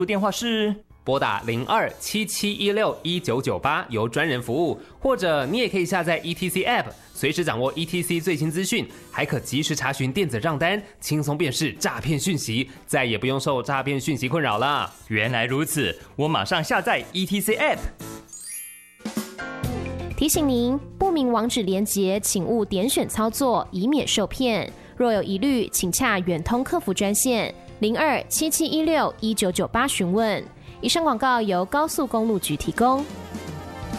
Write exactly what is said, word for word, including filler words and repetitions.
电话是拨打零二七七一六一九九八由专人服务，或者你也可以下载 E T C App， 随时掌握 E T C 最新资讯，还可及时查询电子账单，轻松辨识诈骗讯息，再也不用受诈骗讯息困扰了。 原来如此，我马上下载 E T C App。 提醒您，不明网址连结请勿点选操作，以免受骗。若有疑虑，请洽远通客服专线零二七七一六一九九八询问。以上广告由高速公路局提供。